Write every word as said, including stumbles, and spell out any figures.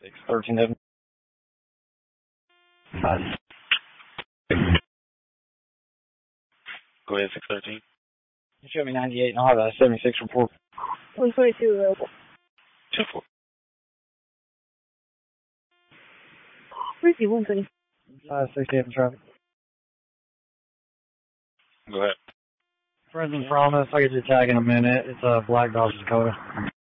six thirteen seven. Go ahead, six thirteen. You show me ninety-eight, and I'll have a seventy-six report. one twenty-two available. two four. Receive one twenty. five sixty-eight in traffic. Go ahead. Friends in front of us. I'll get your tag in a minute. It's a uh, Black Dodge Dakota.